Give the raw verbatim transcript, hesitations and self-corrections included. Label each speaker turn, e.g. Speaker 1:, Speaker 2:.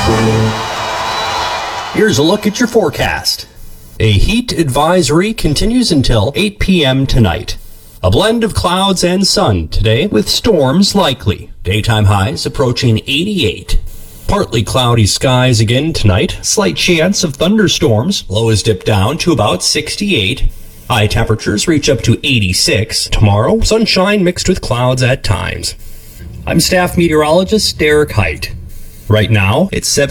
Speaker 1: Here's a look at your forecast. A heat advisory continues until eight p m tonight. A blend of clouds and sun today with storms likely. Daytime highs approaching eighty-eight. Partly cloudy skies again tonight. Slight chance of thunderstorms. Lows dip down to about sixty-eight. High temperatures reach up to eighty-six. Tomorrow, sunshine mixed with clouds at times. I'm staff meteorologist Derek Height. Right now, it's seven